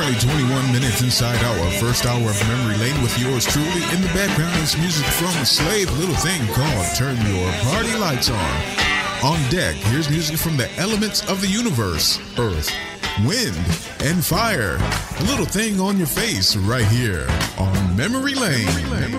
Nearly 21 minutes inside our first hour of Memory Lane with yours truly. In the background is music from Slave, little thing called Turn Your Party Lights On. On deck, here's music from the elements of the universe: earth, wind, and fire. A little thing on your face right here on Memory Lane.